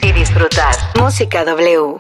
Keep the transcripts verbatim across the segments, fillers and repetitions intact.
y disfrutar. Música W.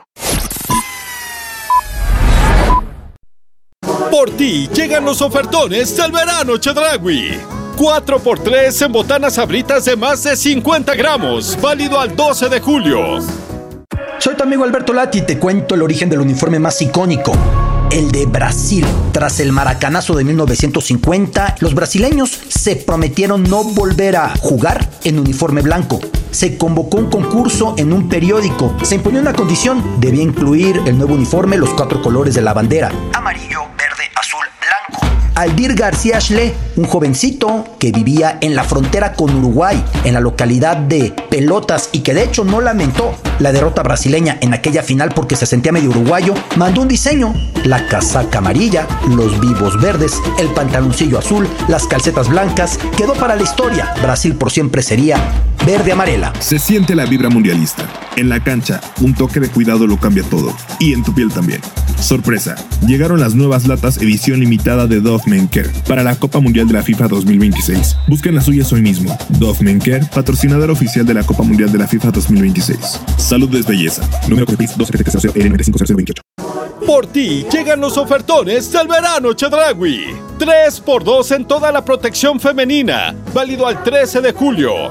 Por ti llegan los ofertones del verano Chedraui. cuatro por tres en botanas Sabritas de más de cincuenta gramos. Válido al doce de julio. Soy tu amigo Alberto Lati y te cuento el origen del uniforme más icónico, el de Brasil. Tras el maracanazo de mil novecientos cincuenta, los brasileños se prometieron no volver a jugar en uniforme blanco. Se convocó un concurso en un periódico. Se imponía una condición: debía incluir el nuevo uniforme los cuatro colores de la bandera: amarillo, verde, azul, blanco. Aldir García Schle, un jovencito que vivía en la frontera con Uruguay, en la localidad de Pelotas, y que de hecho no lamentó la derrota brasileña en aquella final porque se sentía medio uruguayo, mandó un diseño: la casaca amarilla, los vivos verdes, el pantaloncillo azul, las calcetas blancas. Quedó para la historia. Brasil por siempre sería verde amarela. Se siente la vibra mundialista. En la cancha, un toque de cuidado lo cambia todo. Y en tu piel también. Sorpresa, llegaron las nuevas latas edición limitada de Dove Men Care para la Copa Mundial de la FIFA dos mil veintiséis. Busquen las suyas hoy mismo. Dove Men Care, patrocinador oficial de la Copa Mundial de la FIFA dos mil veintiséis. Salud es belleza. Número de P I S dos siete cero cero L nueve cinco cero cero veintiocho. Por ti llegan los ofertones del verano Chedraui. tres por dos en toda la protección femenina. Válido al trece de julio.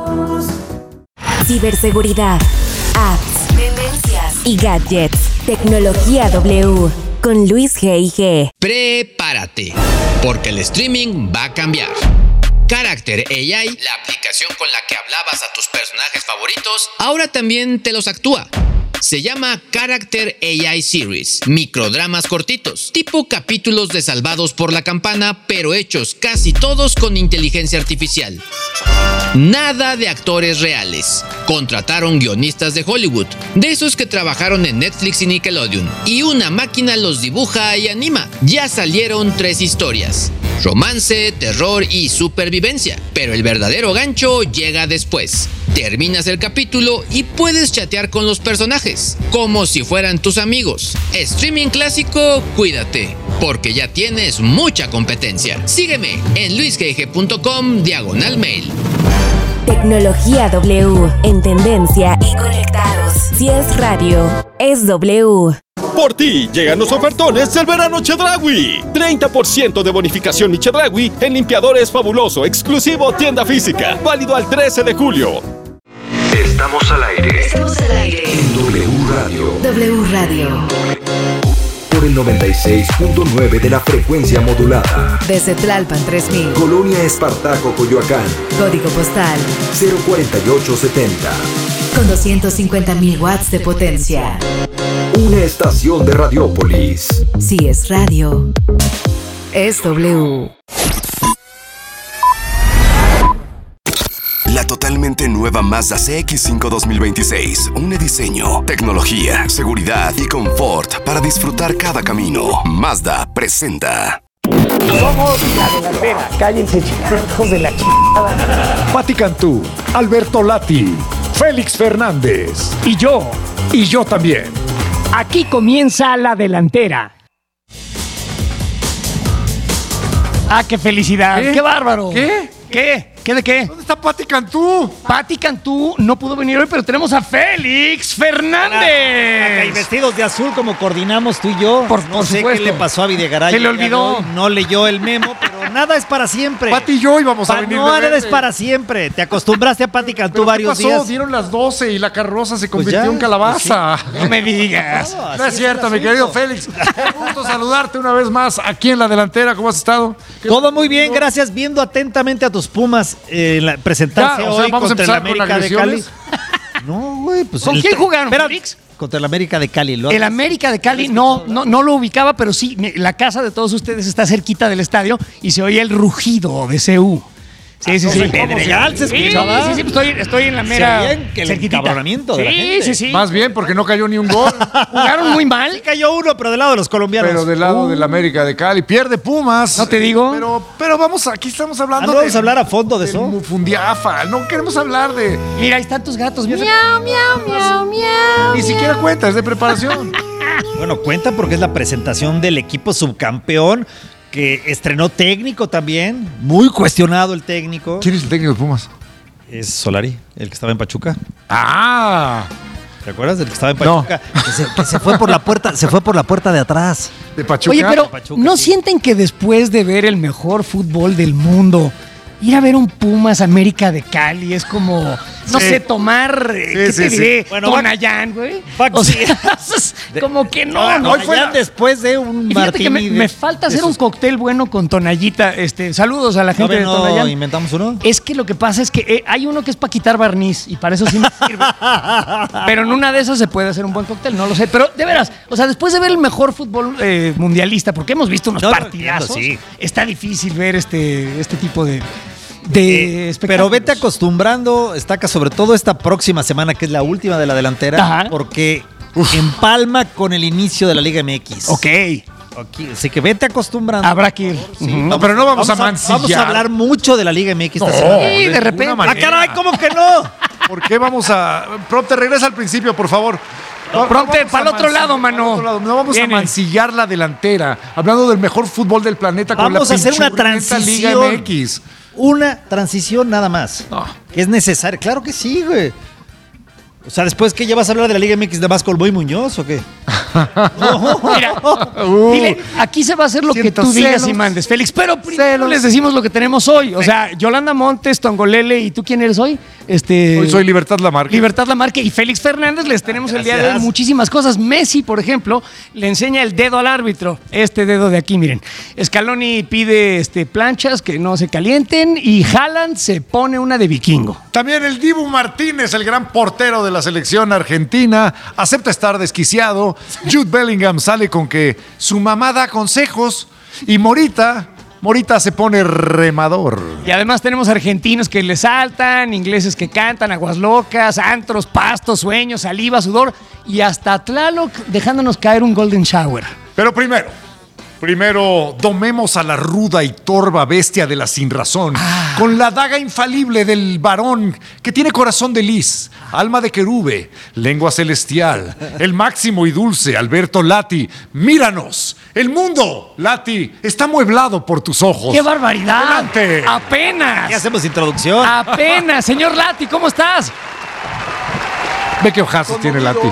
Ciberseguridad, apps, tendencias y gadgets. Tecnología W con Luis G I G. Prepárate, porque el streaming va a cambiar. Character A I, la aplicación con la que hablabas a tus personajes favoritos, ahora también te los actúa. Se llama Character A I Series, microdramas cortitos, tipo capítulos de Salvados por la Campana, pero hechos casi todos con inteligencia artificial. Nada de actores reales. Contrataron guionistas de Hollywood, de esos que trabajaron en Netflix y Nickelodeon, y una máquina los dibuja y anima. Ya salieron tres historias: romance, terror y supervivencia. Pero el verdadero gancho llega después. Terminas el capítulo y puedes chatear con los personajes, como si fueran tus amigos. Streaming clásico, cuídate, porque ya tienes mucha competencia. Sígueme en luisgg.com diagonal mail. Tecnología W, en tendencia y conectados. Si es radio, es W. Por ti llegan los ofertones del verano Chedraui. treinta por ciento de bonificación mi Chedraui en limpiadores Fabuloso, exclusivo tienda física. Válido al trece de julio. Estamos al aire. Estamos al aire. En W Radio. W Radio. Por el noventa y seis punto nueve de la frecuencia modulada. Desde Tlalpan tres mil. Colonia Espartaco, Coyoacán. Código postal cero cuarenta y ocho setenta. con doscientos cincuenta mil watts de potencia. Una estación de Radiópolis. Si es radio, es W. La totalmente nueva Mazda C X cinco dos mil veintiséis. Un diseño, tecnología, seguridad y confort para disfrutar cada camino. Mazda presenta. Somos la delantera. Cállense, hijos de la chingada. Pati Cantú, Alberto Lati, Félix Fernández y yo, y yo también. Aquí comienza la delantera. ¡Ah, qué felicidad! ¿Qué? ¡Qué bárbaro! ¿Qué? ¿Qué? ¿Qué de qué? ¿Dónde está Pati Cantú? Pati Cantú no pudo venir hoy, pero tenemos a Félix Fernández. Y vestidos de azul como coordinamos tú y yo. Por, no por sé supuesto. qué le pasó a Videgaray. Se le olvidó. No leyó el memo, pero nada es para siempre. Pati y yo íbamos a Pa- venir No, de nada verde. es para siempre. Te acostumbraste a Pati Cantú ¿Pero varios qué pasó? días. Dieron las doce y la carroza se Pues convirtió ya, en calabaza. No me digas. No, así No es cierto, el mi asunto. querido Félix. Un gusto saludarte una vez más aquí en la delantera. ¿Cómo has estado? ¿Qué- Todo muy bien, gracias. Viendo atentamente a tus Pumas eh, la- presentarse Ya, o sea, hoy vamos a contra el empezar con América de Cali. agresiones. No, güey, pues. ¿Con el- quién jugaron, Espera, Félix? Contra el América de Cali. ¿lo- El América de Cali no, no, no lo ubicaba, pero sí, me- la casa de todos ustedes está cerquita del estadio y se oía el rugido de C U. Sí, sí, sí. Pedregal se Sí, escuchaba. sí, sí, pues estoy, estoy en la mera. Se oía que el cerquitita. encabronamiento de la Sí, gente. sí, sí. Más bien porque no cayó ni un gol. Jugaron muy mal. Sí cayó uno, pero del lado de los colombianos. Pero del lado Uh, del América de Cali. Pierde Pumas. No te digo. Pero, pero vamos, aquí estamos ah, hablando ¿no de. vamos a hablar a fondo de del eso? Mufundiafa. No queremos hablar de. Mira, ahí están tus gatos. Mira. Miau, miau, miau, miau. Ni siquiera cuenta, es de preparación. Bueno, cuenta porque es la presentación del equipo subcampeón que estrenó técnico también. Muy cuestionado el técnico. ¿Quién es el técnico de Pumas? Es Solari, el que estaba en Pachuca. Ah, ¿Te acuerdas del que estaba en Pachuca? No. Que, se, que se fue por la puerta, se fue por la puerta de atrás. ¿De Pachuca? Oye, pero Pachuca, ¿no sí. sienten que después de ver el mejor fútbol del mundo, ir a ver un Pumas América de Cali es como, no sí. sé, tomar, sí, ¿qué sí, te diré? sí. Bueno, Tonayán, güey. va- O sea, como que no, Ah, no. hoy fue la- después de un Y fíjate que me, martini de- me falta de hacer un esos- cóctel bueno con Tonallita. Este, saludos a la gente ¿Todavía de no Tonayán. inventamos uno? Es que lo que pasa es que eh, hay uno que es para quitar barniz y para eso sí me sirve. Pero en una de esas se puede hacer un buen cóctel, no lo sé. Pero de veras, o sea, después de ver el mejor fútbol eh, mundialista, porque hemos visto unos No, no, partidazos, entiendo, sí. está difícil ver este, este tipo de, de Eh, espectáculos. pero vete acostumbrando, Estaca, sobre todo esta próxima semana, que es la última de la delantera, Ajá. porque empalma con el inicio de la Liga M X. Ok, Aquí, así que vete acostumbrando. habrá que ir. Sí, Ujú. No, pero no vamos, a Vamos mancillar. a hablar mucho de la Liga M X esta No, semana. Sí, de de repente. ninguna ¡Ah, manera. caray! ¿Cómo que no? ¿Por qué vamos a...? Prompte, regresa al principio, por favor. No, Prompte, vamos pa'l a otro mancillar, lado, mano. pa'l otro lado. No vamos Viene. a mancillar la delantera. Hablando del mejor fútbol del planeta con Vamos la a hacer una pinchurrienta Liga transición. M X. Una transición nada más. No. Que es necesaria. Claro que sí, güey. O sea, después que ya vas a hablar de la Liga M X de más con Boy Muñoz o qué? Mira, Uh, dile, aquí se va a hacer lo que siento tú digas celos. y mandes, Félix. Pero primero Celos. les decimos lo que tenemos hoy. O sea, Yolanda Montes, Tongolele, ¿y tú quién eres hoy? Este, Hoy soy Libertad Lamarque. Libertad Lamarque y Félix Fernández. Les tenemos el día de hoy Gracias. muchísimas cosas. Messi, por ejemplo, le enseña el dedo al árbitro. Este dedo de aquí, miren. Scaloni pide este, planchas que no se calienten y Haaland se pone una de vikingo. También el Dibu Martínez, el gran portero de la selección argentina, acepta estar desquiciado. Jude Bellingham sale con que su mamá da consejos y Morita, Morita se pone remador. Y además tenemos argentinos que le saltan, ingleses que cantan, aguas locas, antros, pastos, sueños, saliva, sudor y hasta Tlaloc dejándonos caer un golden shower. Pero primero, primero domemos a la ruda y torva bestia de la sinrazón, Ah. con la daga infalible del varón que tiene corazón de lis, alma de querube, lengua celestial, el máximo y dulce Alberto Lati. Míranos, el mundo, Lati, está mueblado por tus ojos. ¡Qué barbaridad! ¡Adelante! ¡Apenas! ¿Qué hacemos introducción? ¡Apenas! Señor Lati, ¿cómo estás? Ve qué ojazos tiene Lati.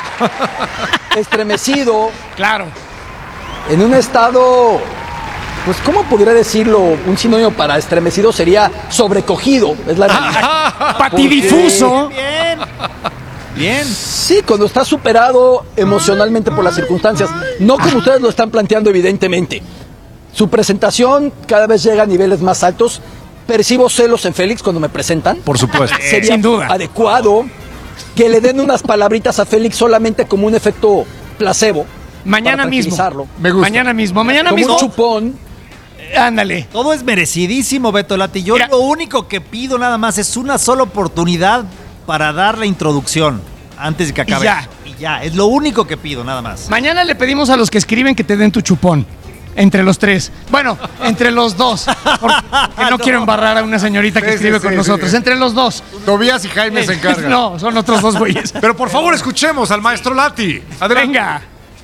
Estremecido, Claro. en un estado, pues, ¿cómo podría decirlo? Un sinónimo para estremecido sería sobrecogido, es la realidad. Patidifuso. Bien. Bien. Sí, cuando está superado emocionalmente por las circunstancias, no como ustedes lo están planteando evidentemente. Su presentación cada vez llega a niveles más altos. Percibo celos en Félix cuando me presentan. Por supuesto. Sería Sin duda. adecuado que le den unas palabritas a Félix solamente como un efecto placebo. Mañana para mismo. tranquilizarlo. Me gusta. Mañana mismo. Mañana Como mismo. un chupón. Ándale. Todo es merecidísimo, Beto Lati. Yo Mira. lo único que pido nada más es una sola oportunidad para dar la introducción antes de que acabe. Y ya. Y ya, es lo único que pido, nada más. Mañana le pedimos a los que escriben que te den tu chupón. Entre los tres. Bueno, entre los dos. Porque no, No. quiero embarrar a una señorita que Sí, sí, escribe sí, con sí. nosotros. Entre los dos. Tobías y Jaime se encargan. No, son otros dos güeyes. Pero por favor escuchemos al maestro Lati. Adelante. Venga.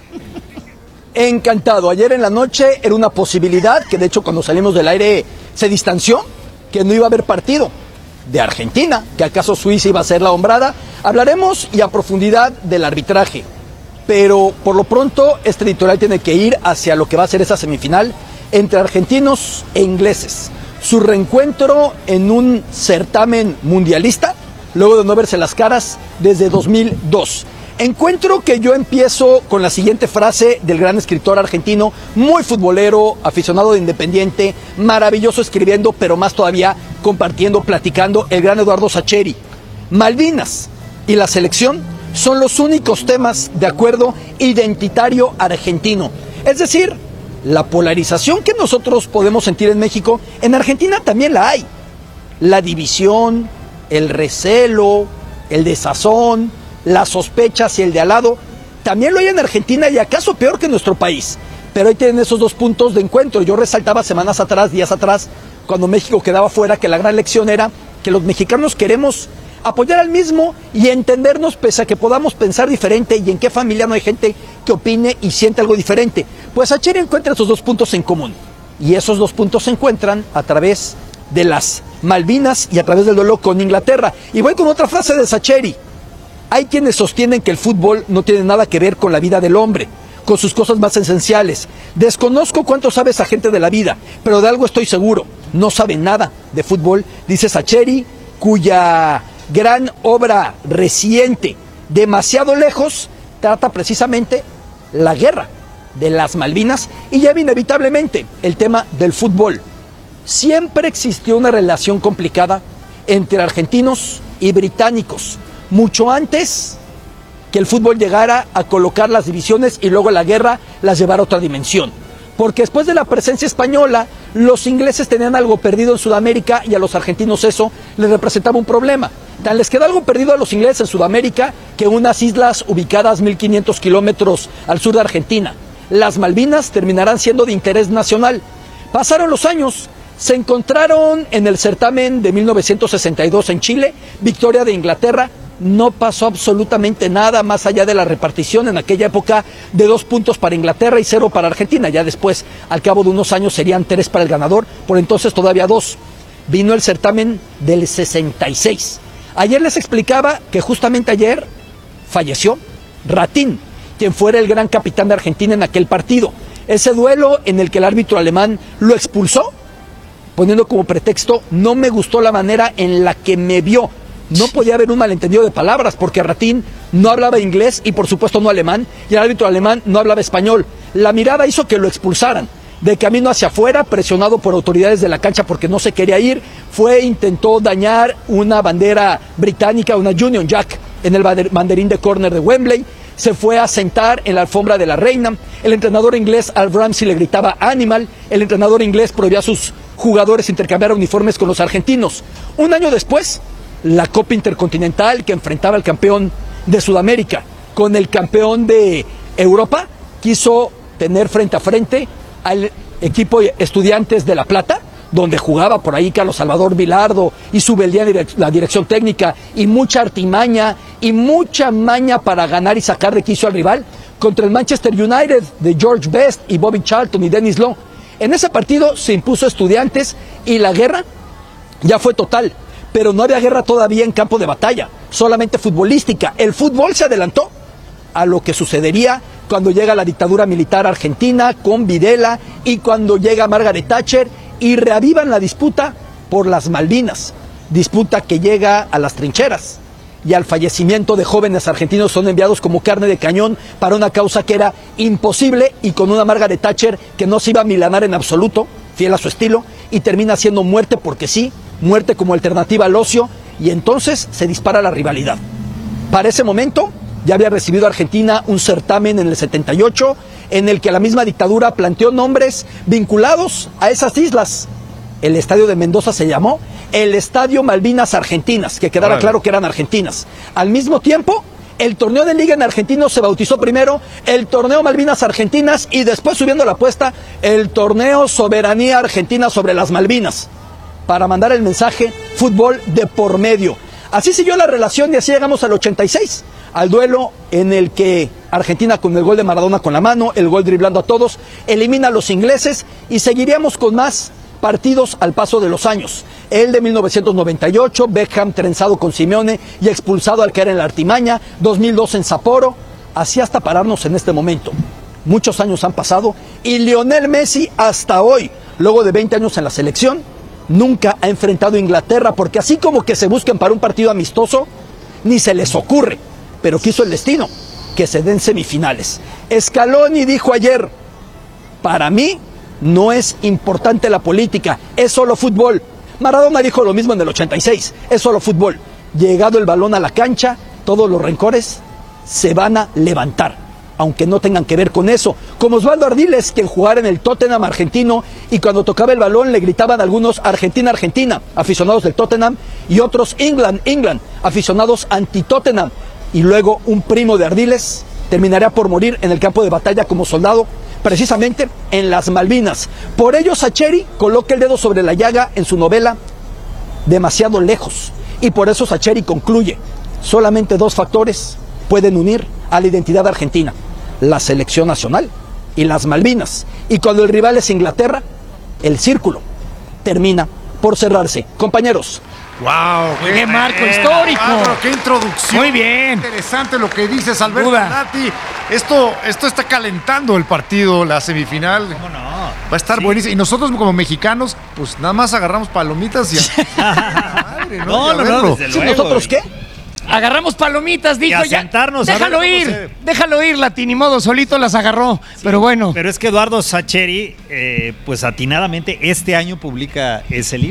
Encantado. Ayer en la noche era una posibilidad que de hecho cuando salimos del aire se distanció, que no iba a haber partido de Argentina, que acaso Suiza iba a ser la hombrada. Hablaremos y a profundidad del arbitraje. Pero por lo pronto este editorial tiene que ir hacia lo que va a ser esa semifinal entre argentinos e ingleses. Su reencuentro en un certamen mundialista, luego de no verse las caras desde dos mil dos. Encuentro que yo empiezo con la siguiente frase del gran escritor argentino, muy futbolero, aficionado de Independiente, maravilloso escribiendo, pero más todavía compartiendo, platicando, el gran Eduardo Sacheri. Malvinas y la selección son los únicos temas de acuerdo identitario argentino. Es decir, la polarización que nosotros podemos sentir en México, en Argentina también la hay. La división, el recelo, el desazón, las sospechas y el de al lado, también lo hay en Argentina y acaso peor que en nuestro país. Pero ahí tienen esos dos puntos de encuentro. Yo resaltaba semanas atrás, días atrás, cuando México quedaba fuera, que la gran lección era que los mexicanos queremos apoyar al mismo y entendernos pese a que podamos pensar diferente y en qué familia no hay gente que opine y siente algo diferente. Pues Sacheri encuentra esos dos puntos en común. Y esos dos puntos se encuentran a través de las Malvinas y a través del duelo con Inglaterra. Y voy con otra frase de Sacheri. Hay quienes sostienen que el fútbol no tiene nada que ver con la vida del hombre, con sus cosas más esenciales. Desconozco cuánto sabe esa gente de la vida, pero de algo estoy seguro. No sabe nada de fútbol, dice Sacheri, cuya gran obra reciente, Demasiado Lejos, trata precisamente la guerra de las Malvinas y lleva inevitablemente el tema del fútbol. Siempre existió una relación complicada entre argentinos y británicos, mucho antes que el fútbol llegara a colocar las divisiones y luego la guerra las llevara a otra dimensión. Porque después de la presencia española, los ingleses tenían algo perdido en Sudamérica y a los argentinos eso les representaba un problema. Tan les quedó algo perdido a los ingleses en Sudamérica que unas islas ubicadas mil quinientos kilómetros al sur de Argentina, las Malvinas, terminarán siendo de interés nacional. Pasaron los años, se encontraron en el certamen de mil novecientos sesenta y dos en Chile, victoria de Inglaterra. No pasó absolutamente nada más allá de la repartición en aquella época de dos puntos para Inglaterra y cero para Argentina. Ya después, al cabo de unos años, serían tres para el ganador, por entonces todavía dos. Vino el certamen del sesenta y seis. Ayer les explicaba que justamente ayer falleció Ratín, quien fuera el gran capitán de Argentina en aquel partido. Ese duelo en el que el árbitro alemán lo expulsó, poniendo como pretexto, no me gustó la manera en la que me vio. No podía haber un malentendido de palabras porque Ratín no hablaba inglés y por supuesto no alemán, y el árbitro alemán no hablaba español. La mirada hizo que lo expulsaran. De camino hacia afuera, presionado por autoridades de la cancha porque no se quería ir, fue intentó dañar una bandera británica, una Union Jack, en el banderín de córner de Wembley. Se fue a sentar en la alfombra de la reina. El entrenador inglés Al Ramsey le gritaba "Animal". El entrenador inglés prohibía a sus jugadores intercambiar uniformes con los argentinos. Un año después, la Copa Intercontinental, que enfrentaba al campeón de Sudamérica con el campeón de Europa, quiso tener frente a frente al equipo Estudiantes de La Plata, donde jugaba por ahí Carlos Salvador Vilardo y Subeldía la dirección técnica, y mucha artimaña y mucha maña para ganar y sacar de quicio al rival, contra el Manchester United de George Best y Bobby Charlton y Dennis Law. En ese partido se impuso Estudiantes y la guerra ya fue total. Pero no había guerra todavía en campo de batalla, solamente futbolística. El fútbol se adelantó a lo que sucedería cuando llega la dictadura militar argentina con Videla y cuando llega Margaret Thatcher y reavivan la disputa por las Malvinas, disputa que llega a las trincheras y al fallecimiento de jóvenes argentinos. Son enviados como carne de cañón para una causa que era imposible y con una Margaret Thatcher que no se iba a milanar en absoluto, fiel a su estilo, y termina siendo muerte porque sí, muerte como alternativa al ocio, y entonces se dispara la rivalidad. Para ese momento ya había recibido Argentina un certamen en el setenta y ocho en el que la misma dictadura planteó nombres vinculados a esas islas. El estadio de Mendoza se llamó el Estadio Malvinas Argentinas, que quedara claro que eran argentinas. Al mismo tiempo, el torneo de liga en argentino se bautizó primero el Torneo Malvinas Argentinas y después, subiendo la apuesta, el Torneo Soberanía Argentina sobre las Malvinas, para mandar el mensaje fútbol de por medio. Así siguió la relación y así llegamos al ochenta y seis, al duelo en el que Argentina, con el gol de Maradona con la mano, el gol driblando a todos, elimina a los ingleses, y seguiríamos con más partidos al paso de los años. El de mil novecientos noventa y ocho, Beckham trenzado con Simeone y expulsado al caer en la artimaña, dos mil dos en Sapporo, así hasta pararnos en este momento. Muchos años han pasado y Lionel Messi hasta hoy, luego de veinte años en la selección, nunca ha enfrentado a Inglaterra, porque así como que se buscan para un partido amistoso, ni se les ocurre, pero quiso el destino que se den semifinales. Scaloni dijo ayer: para mí no es importante la política, es solo fútbol. Maradona dijo lo mismo en el ochenta y seis, es solo fútbol. Llegado el balón a la cancha, todos los rencores se van a levantar, aunque no tengan que ver con eso. Como Osvaldo Ardiles, quien jugara en el Tottenham argentino y cuando tocaba el balón le gritaban algunos Argentina, Argentina, aficionados del Tottenham, y otros England, England, aficionados anti-Tottenham. Y luego un primo de Ardiles terminaría por morir en el campo de batalla como soldado, precisamente en las Malvinas. Por ello Sacheri coloca el dedo sobre la llaga en su novela Demasiado Lejos, y por eso Sacheri concluye: solamente dos factores pueden unir a la identidad argentina: la selección nacional y las Malvinas. Y cuando el rival es Inglaterra, el círculo termina por cerrarse. Compañeros, ¡Wow! ¡Qué, qué marco histórico! Bárbaro, ¡qué introducción! Muy bien. Interesante lo que dices, Alberto Duda. Lati. Esto, esto está calentando el partido, la semifinal. ¿Cómo no? Va a estar Sí. buenísimo. Y nosotros como mexicanos, pues nada más agarramos palomitas y a... Madre, ¿no? No, Y a no, no, verlo. desde ¿Sí, luego. ¿Nosotros qué? Agarramos palomitas, dijo a ya. sentarnos, a ver Déjalo cómo ir, se- déjalo ir, Lati, ni modo, solito las agarró. Pero bueno. Pero es que Eduardo Sacheri, eh, pues atinadamente, este año publica ese libro.